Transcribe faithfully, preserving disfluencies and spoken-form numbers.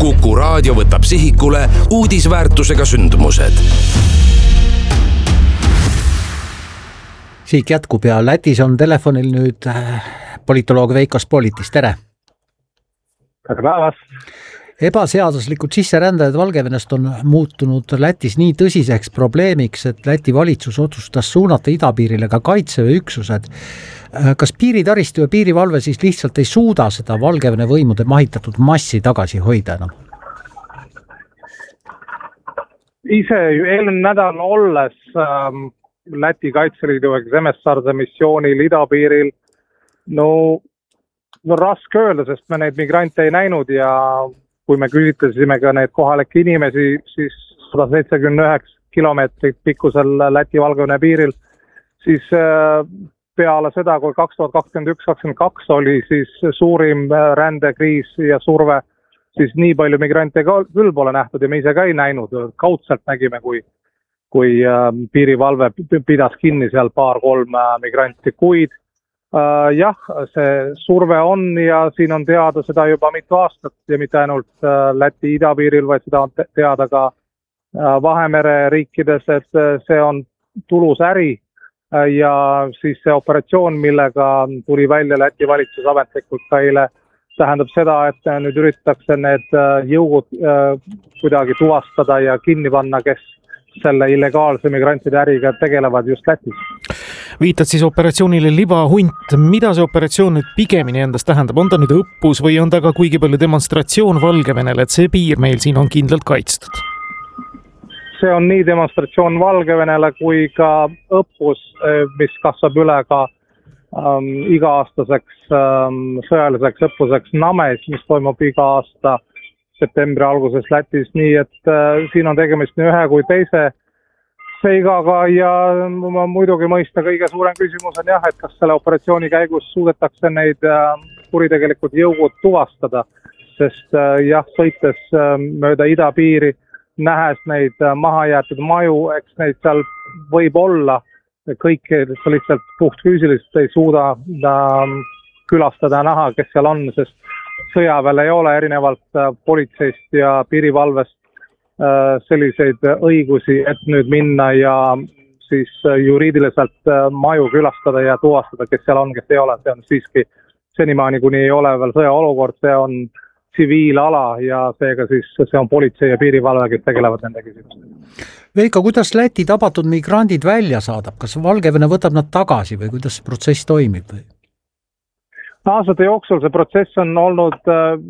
Kuku Raadio võtab sihikule uudisväärtusega sündmused. Siik jätkub ja Lätis on telefonil nüüd politoloog Veiko Spolitis, tere! Tere päevast! Ebaseaduslikud sisserändajad Valgevenest on muutunud Lätis nii tõsiseks probleemiks, et Läti valitsus otsustas suunata idapiirile ka kaitseväeüksused. Kas piiritaristu ja piirivalve siis lihtsalt ei suuda seda Valgevene võimude mahitatud massi tagasi hoida enam? Ise eelmine nädal olles ähm, Läti Kaitseliidu Zemesarde missioonil idapiiril, no, no raske öelda, sest me neid migrante ei näinud ja kui me küsitlesime ka neid kohalikke inimesi, siis sada seitsekümmend üheksa kilomeetrit pikkusel Läti-Valgevene piiril, siis peale seda, kui kaks tuhat kakskümmend üks kakskümmend kaks oli siis suurim rändekriis ja surve, siis nii palju migrante küll pole nähtud ja me ise ka ei näinud. Kaudselt nägime, kui, kui piirivalve pidas kinni seal paar-kolm migranti, kuid Uh, jah, see surve on ja siin on teada seda juba mitu aastat ja mitte ainult uh, Läti idapiiril, vaid seda on teada ka uh, Vahemere riikides, et uh, see on tulus äri uh, ja siis see operatsioon, millega tuli välja Läti valitsus ametlikult ka eile, tähendab seda, et uh, nüüd üritatakse need uh, jõugud uh, kuidagi tuvastada ja kinni panna, kes selle illegaalse migrantide äriga tegelevad just Lätis. Viitad siis operatsioonile Libahunt. Mida see operatsioon nüüd pigemini endast tähendab? On ta nüüd õppus või on ta ka kuigi palju demonstratsioon Valgevenele, et see piir meil siin on kindlalt kaitstud? See on nii demonstratsioon Valgevenele kui ka õppus, mis kasvab üle ka um, iga-aastaseks um, sõjaliseks õppuseks Names, mis toimub iga aasta septembri alguses Lätis, nii et uh, siin on tegemist nii ühe kui teise seigaga ja ma muidugi mõista kõige suurem küsimus on jah, et kas selle operatsiooni käigus suudetakse neid uh, kuritegelikud jõugud tuvastada, sest uh, jah, sõites uh, mööda idapiiri, nähes neid uh, mahajäetud maju, eks neid seal võib olla, kõik lihtsalt puht füüsiliselt ei suuda uh, külastada ja näha, kes seal on, sest sõjaväel ei ole erinevalt politseist ja piirivalvest selliseid õigusi, et nüüd minna ja siis juriidiliselt maju külastada ja tuvastada, kes seal on, kes ei ole. See on siiski senimaani, kuni ei ole veel sõjaolukord, see on tsiviilala ja seega siis see on politsei ja piirivalve, kes tegelevad nende küsimustega. Veiko, kuidas Läti tabatud migrandid välja saadab? Kas Valgevene võtab nad tagasi või kuidas see protsess toimib? Aastate jooksul see protsess on olnud